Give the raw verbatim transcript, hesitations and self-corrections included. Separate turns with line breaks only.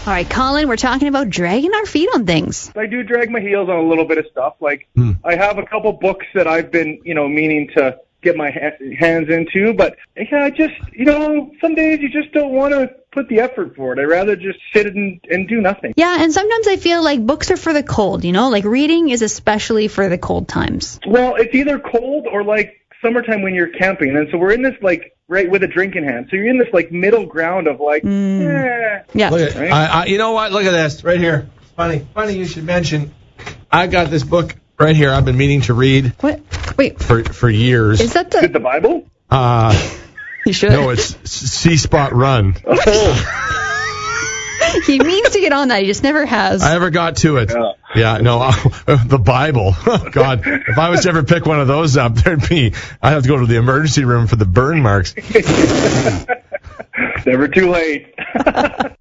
All right, Colin, we're talking about dragging our feet on things.
I do drag my heels on a little bit of stuff. Like,
Hmm.
I have a couple books that I've been, you know, meaning to get my ha- hands into, but yeah, I just, you know, some days you just don't want to put the effort for it. I'd rather just sit and, and do nothing.
Yeah, and sometimes I feel like books are for the cold, you know? Like reading is especially for the cold times.
Well, it's either cold or like summertime when you're camping, and so we're in this like right with a drink in hand. So you're in this like middle ground of like,
Mm.
eh.
Yeah.
Look at,
Right?
I, I, you know what? Look at this right here. Funny, funny you should mention. I got this book right here. I've been meaning to read
What? Wait,
for for years.
is that
Is it
the...
the Bible?
Uh,
You should.
no, it's C Spot Run.
He means to get on that. He just never has.
I never got to it.
Yeah.
Yeah, no, uh, the Bible. God, if I was to ever pick one of those up, there'd be, I'd have to go to the emergency room for the burn marks.
Never too late.